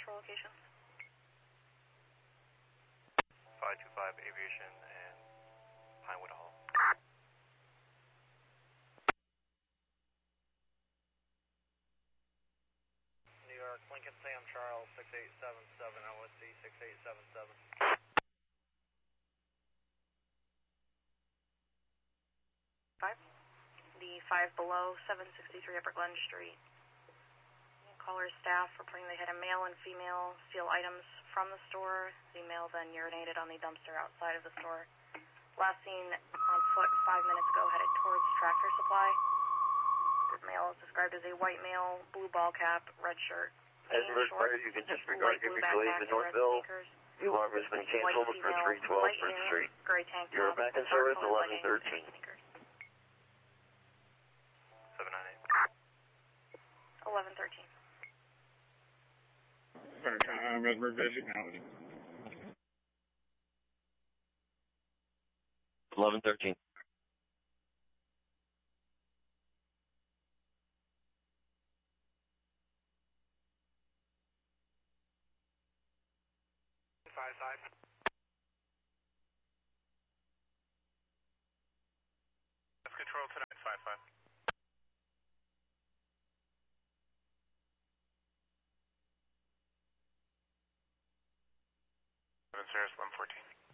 Control locations. 525 Aviation and Pinewood Hall. New York, Lincoln Sam Charles, 6877, LSC 6877. The 5 below, 763 Upper Glen Street. Caller staff reporting they had a male and female steal items from the store. The male then urinated on the dumpster outside of the store. Last seen on foot 5 minutes ago, headed towards Tractor Supply. This male is described as a white male, blue ball cap, red shirt. As required, you can disregard if you believe in Northville. Your alarm has been canceled for 312 First Street. Gray tank top, You're back in service 1113. 798. 1113. Red revision now. 1113. That's control tonight, 5-5. Service 114.